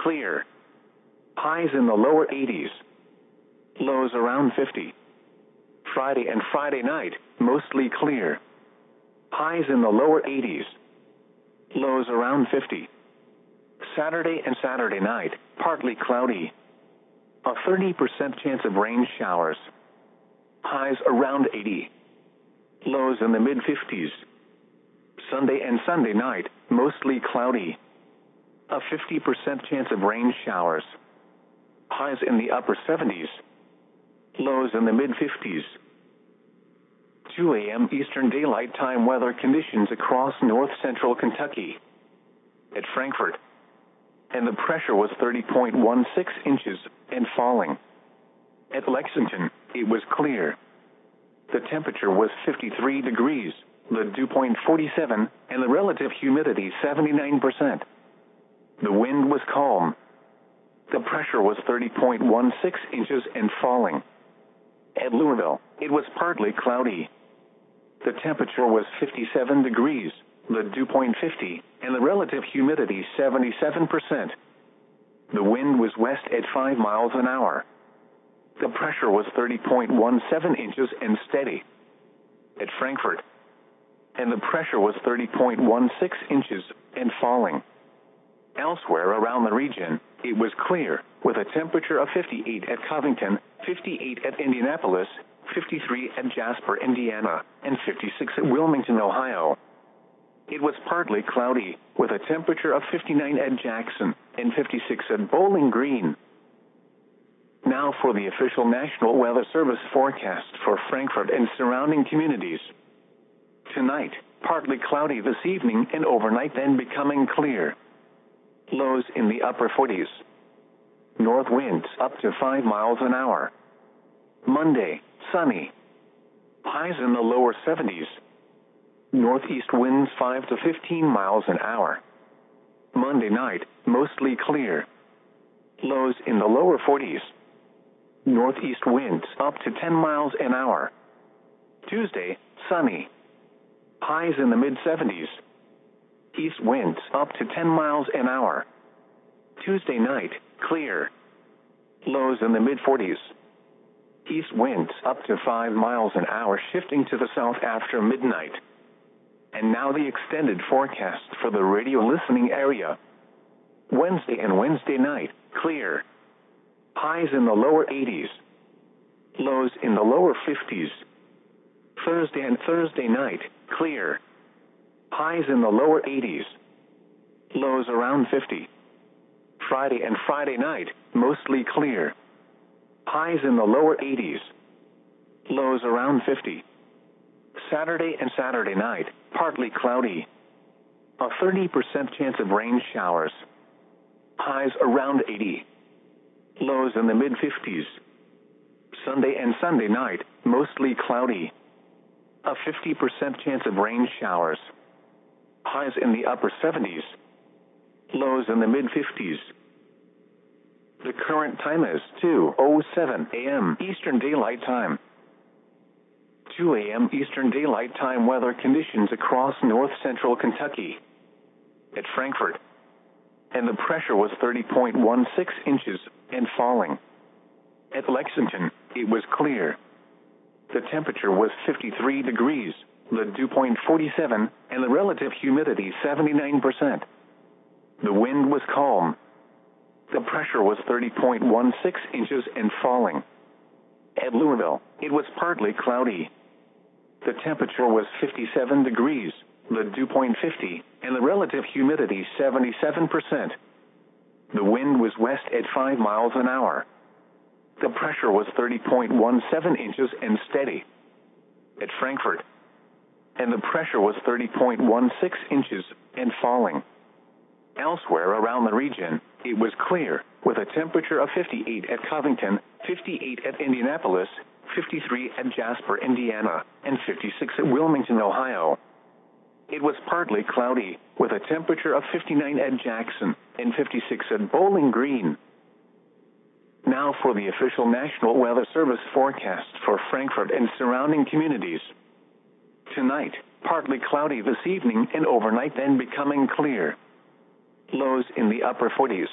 clear. Highs in the lower 80s. Lows around 50. Friday and Friday night, mostly clear. Highs in the lower 80s. Lows around 50. Saturday and Saturday night, partly cloudy. A 30% chance of rain showers. Highs around 80. Lows in the mid-50s. Sunday and Sunday night, mostly cloudy. A 50% chance of rain showers. Highs in the upper 70s. Lows in the mid-50s. 2 a.m. Eastern Daylight Time weather conditions across north-central Kentucky. At Frankfort. And the pressure was 30.16 inches and falling. At Lexington, it was clear. The temperature was 53 degrees, the dew point 47, and the relative humidity 79%. The wind was calm. The pressure was 30.16 inches and falling. At Louisville, it was partly cloudy. The temperature was 57 degrees, the dew point 50, and the relative humidity 77%. The wind was west at 5 miles an hour. The pressure was 30.17 inches and steady. At Frankfort. And the pressure was 30.16 inches and falling. Elsewhere around the region, it was clear, with a temperature of 58 at Covington, 58 at Indianapolis, 53 at Jasper, Indiana, and 56 at Wilmington, Ohio. It was partly cloudy, with a temperature of 59 at Jackson, and 56 at Bowling Green. Now for the official National Weather Service forecast for Frankfort and surrounding communities. Tonight, partly cloudy this evening and overnight, then becoming clear. Lows in the upper 40s. North winds up to 5 miles an hour. Monday, sunny. Highs in the lower 70s. Northeast winds 5 to 15 miles an hour. Monday night, mostly clear. Lows in the lower 40s. Northeast winds up to 10 miles an hour. Tuesday, sunny. Highs in the mid-70s. East winds up to 10 miles an hour. Tuesday night, clear. Lows in the mid-40s. East winds up to 5 miles an hour, shifting to the south after midnight. And now the extended forecast for the radio listening area. Wednesday and Wednesday night, clear. Highs in the lower 80s. Lows in the lower 50s. Thursday and Thursday night, clear. Highs in the lower 80s. Lows around 50. Friday and Friday night, mostly clear. Highs in the lower 80s. Lows around 50. Saturday and Saturday night, partly cloudy. A 30% chance of rain showers. Highs around 80. Lows in the mid-50s. Sunday and Sunday night, mostly cloudy. A 50% chance of rain showers. Highs in the upper 70s. Lows in the mid-50s. The current time is 2:07 a.m. Eastern Daylight Time. 2 a.m. Eastern Daylight Time weather conditions across north-central Kentucky. At Frankfort. And the pressure was 30.16 inches and falling. At Lexington, it was clear. The temperature was 53 degrees, the dew point 47, and the relative humidity 79%. The wind was calm. The pressure was 30.16 inches and falling. At Louisville, it was partly cloudy. The temperature was 57 degrees, the dew point 50, and the relative humidity 77%. The wind was west at 5 miles an hour. The pressure was 30.17 inches and steady. At Frankfort. And the pressure was 30.16 inches and falling. Elsewhere around the region, it was clear, with a temperature of 58 at Covington, 58 at Indianapolis, 53 at Jasper, Indiana, and 56 at Wilmington, Ohio. It was partly cloudy, with a temperature of 59 at Jackson and 56 at Bowling Green. Now for the official National Weather Service forecast for Frankfort and surrounding communities. Tonight, partly cloudy this evening and overnight, then becoming clear. Lows in the upper 40s.